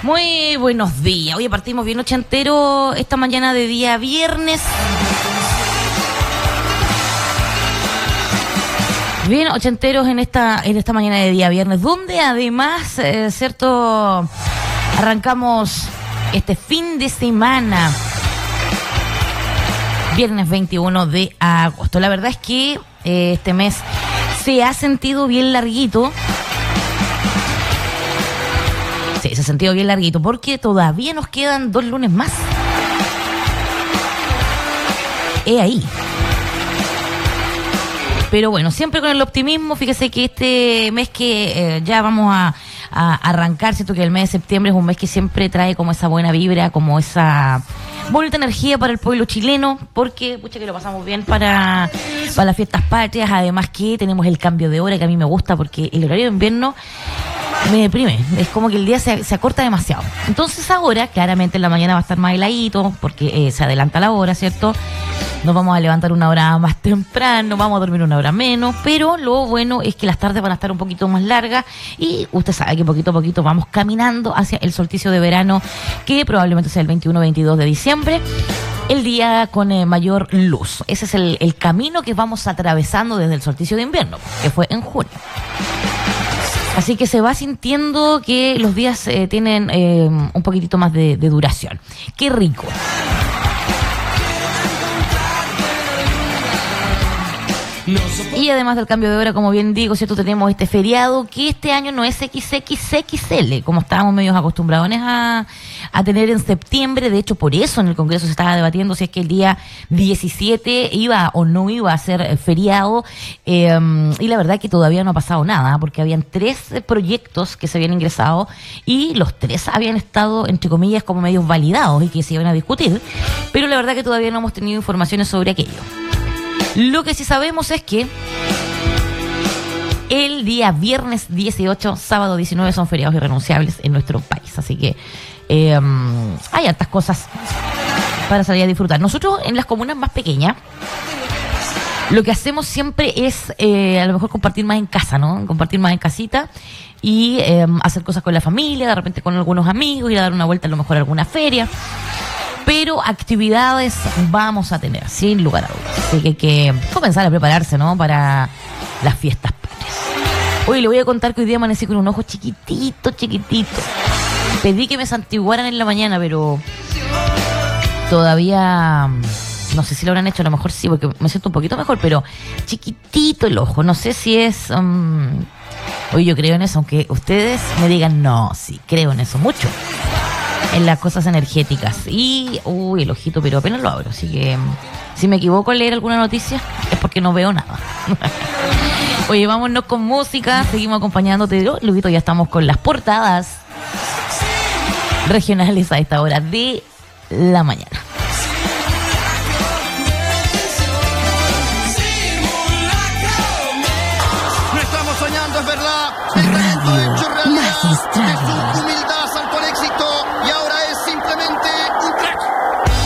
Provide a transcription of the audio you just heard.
Muy buenos días. Hoy partimos bien ochentero esta mañana de día viernes. Bien ochenteros en esta mañana de día viernes, donde además, cierto, arrancamos este fin de semana. Viernes 21 de agosto. La verdad es que este mes se ha sentido bien larguito. Sí, se ha sentido bien larguito porque todavía nos quedan 2 lunes más. Ahí. Pero bueno, siempre con el optimismo. Fíjese que este mes que ya vamos a arrancar, ¿cierto? Que el mes de septiembre es un mes que siempre trae como esa buena vibra, como esa bonita energía para el pueblo chileno, porque pucha que lo pasamos bien para las fiestas patrias. Además que tenemos el cambio de hora, que a mí me gusta porque el horario de invierno me deprime, es como que el día se acorta demasiado. Entonces ahora, claramente en la mañana va a estar más heladito, porque se adelanta la hora, ¿cierto? Nos vamos a levantar 1 hora más temprano, vamos a dormir 1 hora menos, pero lo bueno es que las tardes van a estar un poquito más largas y usted sabe que poquito a poquito vamos caminando hacia el solsticio de verano, que probablemente sea el 21-22 de diciembre. El día con mayor luz. Ese es el camino que vamos atravesando desde el solsticio de invierno, que fue en junio. Así que se va sintiendo que los días tienen un poquitito más de duración. ¡Qué rico! Y además del cambio de hora, como bien digo, ¿cierto? Tenemos este feriado que este año no es XXXL, como estábamos medios acostumbrados a tener en septiembre. De hecho, por eso en el Congreso se estaba debatiendo si es que el día 17 iba o no iba a ser feriado. Y la verdad es que todavía no ha pasado nada, porque habían 3 proyectos que se habían ingresado y los 3 habían estado, entre comillas, como medios validados y que se iban a discutir. Pero la verdad es que todavía no hemos tenido informaciones sobre aquello. Lo que sí sabemos es que el día viernes 18, sábado 19 son feriados irrenunciables en nuestro país. Así que hay hartas cosas para salir a disfrutar. Nosotros en las comunas más pequeñas lo que hacemos siempre es a lo mejor compartir más en casa, ¿no? Compartir más en casita y hacer cosas con la familia, de repente con algunos amigos, ir a dar una vuelta a lo mejor a alguna feria. Pero actividades vamos a tener, sin lugar a dudas. Así que hay que comenzar a prepararse, ¿no? Para las fiestas patrias. Hoy le voy a contar que hoy día amanecí con un ojo chiquitito. Pedí que me santiguaran en la mañana, pero todavía no sé si lo habrán hecho. A lo mejor sí, porque me siento un poquito mejor, pero chiquitito el ojo. No sé si es... Hoy yo creo en eso, aunque ustedes me digan, no, sí, creo en eso mucho. En las cosas energéticas. Y, el ojito, pero apenas lo abro. Así que, si me equivoco en leer alguna noticia, es porque no veo nada. Oye, vámonos con música. Seguimos acompañándote. Luguito, ya estamos con las portadas regionales a esta hora de la mañana. No estamos soñando, es verdad. El talento hecho realidad. Magistral.